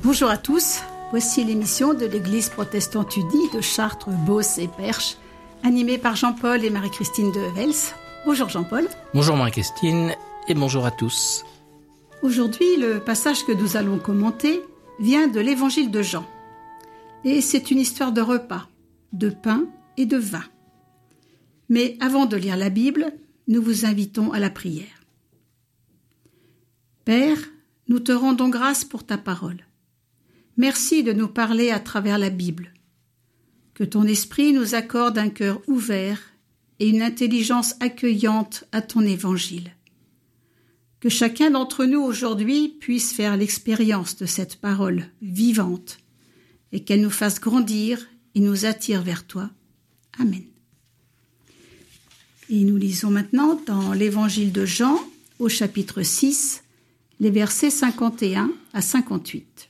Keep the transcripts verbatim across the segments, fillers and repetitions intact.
Bonjour à tous, voici l'émission de l'Église protestante unie de Chartres, Beauce et Perche, animée par Jean-Paul et Marie-Christine de Vels. Bonjour Jean-Paul. Bonjour Marie-Christine et bonjour à tous. Aujourd'hui, le passage que nous allons commenter vient de l'Évangile de Jean. Et c'est une histoire de repas, de pain et de vin. Mais avant de lire la Bible, nous vous invitons à la prière. Père, nous te rendons grâce pour ta parole. Merci de nous parler à travers la Bible. Que ton esprit nous accorde un cœur ouvert et une intelligence accueillante à ton évangile. Que chacun d'entre nous aujourd'hui puisse faire l'expérience de cette parole vivante et qu'elle nous fasse grandir et nous attire vers toi. Amen. Et nous lisons maintenant dans l'Évangile de Jean, au chapitre six, les versets cinquante et un à cinquante-huit.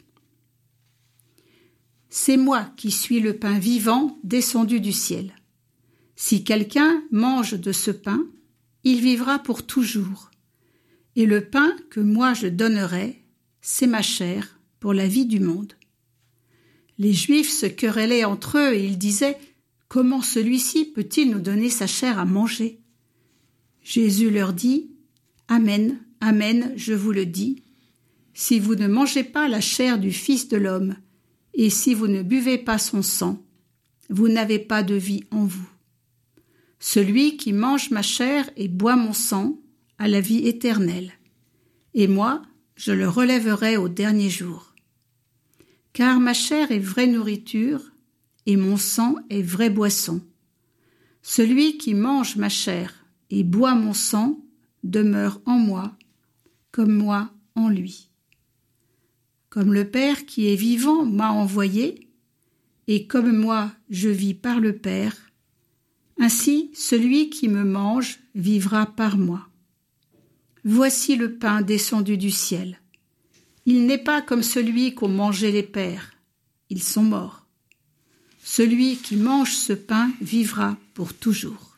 C'est moi qui suis le pain vivant descendu du ciel. Si quelqu'un mange de ce pain, il vivra pour toujours. Et le pain que moi je donnerai, c'est ma chair pour la vie du monde. Les Juifs se querellaient entre eux et ils disaient « Comment celui-ci peut-il nous donner sa chair à manger ?» Jésus leur dit « Amen, amen, je vous le dis. Si vous ne mangez pas la chair du Fils de l'homme, et si vous ne buvez pas son sang, vous n'avez pas de vie en vous. Celui qui mange ma chair et boit mon sang a la vie éternelle, et moi, je le relèverai au dernier jour. Car ma chair est vraie nourriture, et mon sang est vraie boisson. Celui qui mange ma chair et boit mon sang demeure en moi, comme moi en lui. Comme le Père qui est vivant m'a envoyé, et comme moi je vis par le Père, ainsi celui qui me mange vivra par moi. Voici le pain descendu du ciel. Il n'est pas comme celui qu'ont mangé les pères, ils sont morts. Celui qui mange ce pain vivra pour toujours.